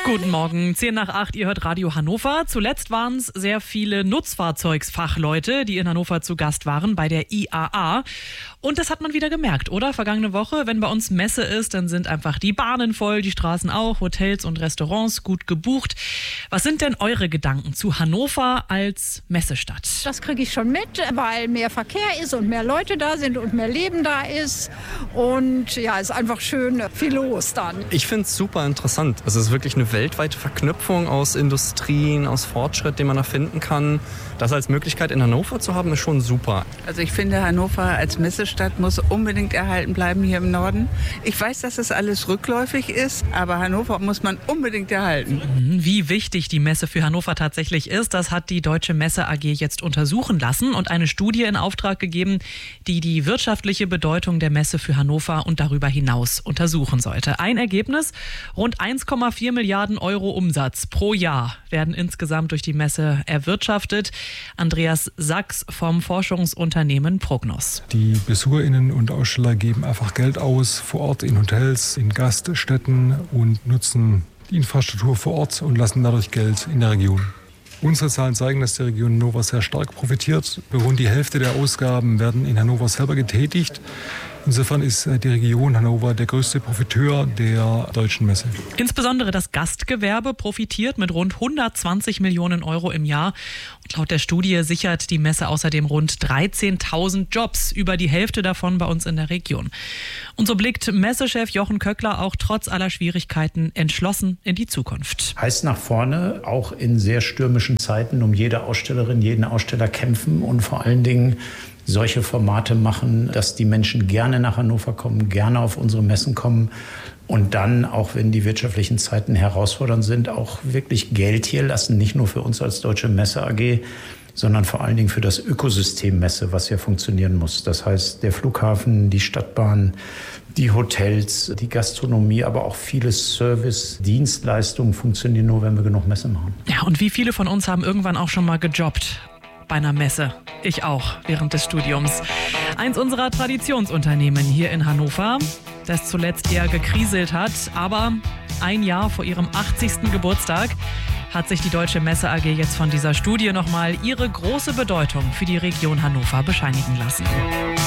Guten Morgen, 7:10, ihr hört Radio Hannover. Zuletzt waren es sehr viele Nutzfahrzeugsfachleute, die in Hannover zu Gast waren bei der IAA. Und das hat man wieder gemerkt, oder? Vergangene Woche, wenn bei uns Messe ist, dann sind einfach die Bahnen voll, die Straßen auch, Hotels und Restaurants gut gebucht. Was sind denn eure Gedanken zu Hannover als Messestadt? Das kriege ich schon mit, weil mehr Verkehr ist und mehr Leute da sind und mehr Leben da ist. Und ja, ist einfach schön viel los dann. Ich finde es super interessant. Es ist wirklich eine weltweite Verknüpfung aus Industrien, aus Fortschritt, den man erfinden kann. Das als Möglichkeit in Hannover zu haben, ist schon super. Also ich finde, Hannover als Messestadt muss unbedingt erhalten bleiben hier im Norden. Ich weiß, dass das alles rückläufig ist, aber Hannover muss man unbedingt erhalten. Wie wichtig die Messe für Hannover tatsächlich ist, das hat die Deutsche Messe AG jetzt untersuchen lassen und eine Studie in Auftrag gegeben, die die wirtschaftliche Bedeutung der Messe für Hannover und darüber hinaus untersuchen sollte. Ein Ergebnis: rund 1,4 Milliarden Euro Umsatz pro Jahr werden insgesamt durch die Messe erwirtschaftet. Andreas Sachs vom Forschungsunternehmen Prognos. Die BesucherInnen und Aussteller geben einfach Geld aus vor Ort in Hotels, in Gaststätten und nutzen die Infrastruktur vor Ort und lassen dadurch Geld in der Region. Unsere Zahlen zeigen, dass die Region Hannover sehr stark profitiert. Rund die Hälfte der Ausgaben werden in Hannover selber getätigt. Insofern ist die Region Hannover der größte Profiteur der Deutschen Messe. Insbesondere das Gastgewerbe profitiert mit rund 120 Millionen Euro im Jahr. Und laut der Studie sichert die Messe außerdem rund 13.000 Jobs, über die Hälfte davon bei uns in der Region. Und so blickt Messechef Jochen Köckler auch trotz aller Schwierigkeiten entschlossen in die Zukunft. Heißt nach vorne, auch in sehr stürmischen Zeiten um jede Ausstellerin, jeden Aussteller kämpfen und vor allen Dingen solche Formate machen, dass die Menschen gerne nach Hannover kommen, gerne auf unsere Messen kommen und dann, auch wenn die wirtschaftlichen Zeiten herausfordernd sind, auch wirklich Geld hier lassen, nicht nur für uns als Deutsche Messe AG, sondern vor allen Dingen für das Ökosystem Messe, was ja funktionieren muss. Das heißt, der Flughafen, die Stadtbahn, die Hotels, die Gastronomie, aber auch viele Service-Dienstleistungen funktionieren nur, wenn wir genug Messe machen. Ja, und wie viele von uns haben irgendwann auch schon mal gejobbt bei einer Messe? Ich auch, während des Studiums. Eins unserer Traditionsunternehmen hier in Hannover, das zuletzt eher gekriselt hat, aber ein Jahr vor ihrem 80. Geburtstag hat sich die Deutsche Messe AG jetzt von dieser Studie nochmal ihre große Bedeutung für die Region Hannover bescheinigen lassen.